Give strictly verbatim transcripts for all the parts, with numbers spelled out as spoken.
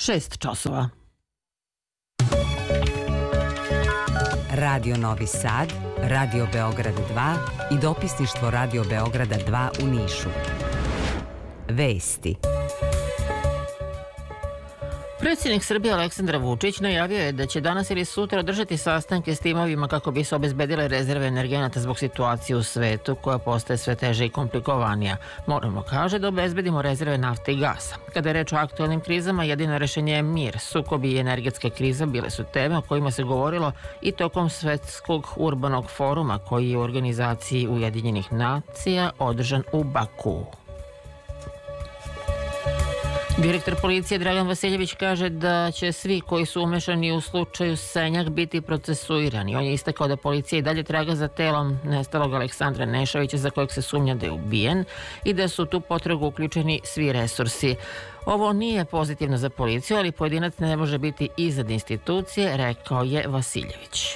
šest časova. Radio Novi Sad, Radio Beograd dva i dopisništvo Radio Beograda dva u Nišu. Vesti. Predsjednik Srbije Aleksandar Vučić najavio je da će danas ili sutra održati sastanke s timovima kako bi se obezbedile rezerve energenata zbog situacije u svetu koja postaje sve teže i komplikovanija. Moramo, kaže, da obezbedimo rezerve nafte i gasa. Kada je reč o aktualnim krizama, jedino rešenje je mir. Sukobi i energetska kriza bile su teme o kojima se govorilo i tokom Svetskog urbanog foruma koji je u organizaciji Ujedinjenih nacija održan u Bakuu. Direktor policije Dragan Vasiljević kaže da će svi koji su umešani u slučaju Senjak biti procesuirani. On je istakao da policija i dalje traga za telom nestalog Aleksandra Nešovića za kojeg se sumnja da je ubijen i da su tu potragu uključeni svi resursi. Ovo nije pozitivno za policiju, ali pojedinac ne može biti iznad institucije, rekao je Vasiljević.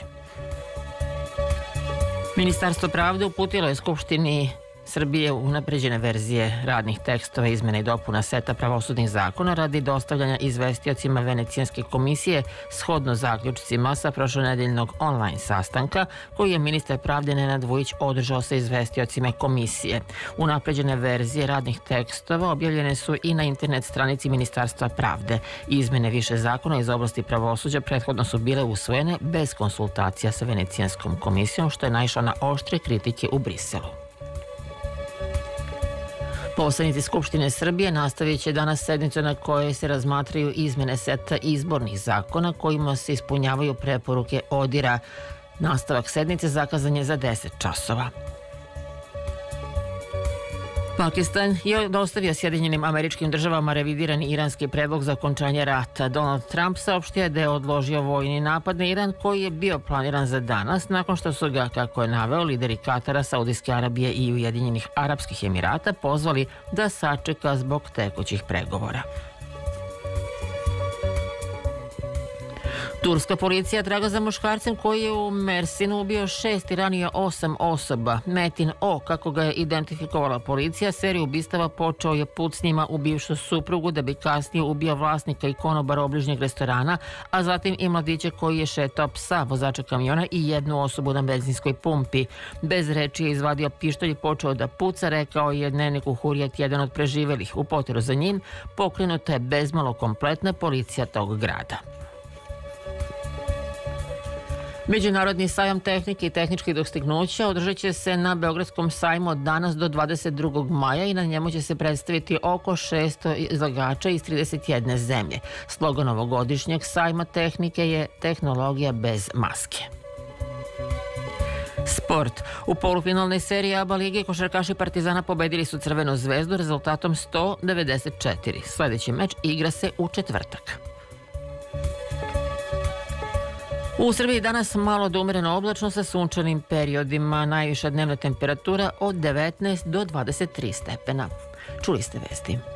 Ministarstvo pravde uputilo je Skupštini Srbije unapređene verzije radnih tekstova izmene i dopuna seta pravosudnih zakona radi dostavljanja izvestiocima Venecijanske komisije shodno zaključcima sa prošlonedeljnog online sastanka koji je ministar pravde Nenad Vujić održao sa izvestiocima komisije. Unapređene verzije radnih tekstova objavljene su i na internet stranici Ministarstva pravde. Izmene više zakona iz oblasti pravosuđa prethodno su bile usvojene bez konsultacija sa Venecijanskom komisijom, što je naišlo na oštre kritike u Briselu. Poslanici Skupštine Srbije nastavit će danas sednicu na kojoj se razmatraju izmene seta izbornih zakona kojima se ispunjavaju preporuke ODIR-a. Nastavak sednice zakazan je za deset časova. Pakistan je dostavio Sjedinjenim Američkim Državama revidirani iranski predlog za okončanje rata. Donald Trump saopštio je da je odložio vojni napad na Iran koji je bio planiran za danas nakon što su ga, kako je naveo, lideri Katara, Saudijske Arabije i Ujedinjenih Arapskih Emirata pozvali da sačeka zbog tekućih pregovora. Turska policija traga za muškarcem koji je u Mersinu ubio šest i ranio osam osoba. Metin O, kako ga je identifikovala policija, seriju ubistava počeo je put s njima u bivšu suprugu da bi kasnije ubio vlasnika i konobara obližnjeg restorana, a zatim i mladiće koji je šetao psa, vozača kamiona i jednu osobu na benzinskoj pumpi. Bez reči je izvadio pištolj i počeo da puca, rekao je dnevniku Hurjet, jedan od preživelih. U poteru za njim pokrenuta je bezmalo kompletna policija tog grada. Međunarodni sajam tehnike i tehničkih dostignuća održat će se na Beogradskom sajmu od danas do dvadeset drugog maja i na njemu će se predstaviti oko šesto izlagača iz trideset jedne zemlje. Slogan ovogodišnjeg sajma tehnike je tehnologija bez maske. Sport. U polufinalnoj seriji ABA lige košarkaši Partizana pobedili su Crvenu zvezdu rezultatom sto devedeset četiri. Sljedeći meč igra se u četvrtak. U Srbiji danas malo do umereno oblačno sa sunčanim periodima, najviša dnevna temperatura od devetnaest do dvadeset tri stepena. Čuli ste vesti.